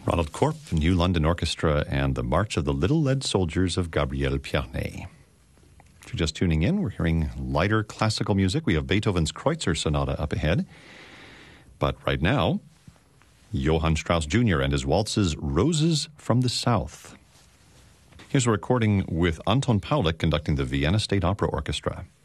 Ronald Corp, New London Orchestra, and the March of the Little Lead Soldiers of Gabriel Piarnet. If you're just tuning in, we're hearing lighter classical music. We have Beethoven's Kreutzer Sonata up ahead. But right now, Johann Strauss Jr. and his waltzes Roses from the South. Here's a recording with Anton Paulik conducting the Vienna State Opera Orchestra.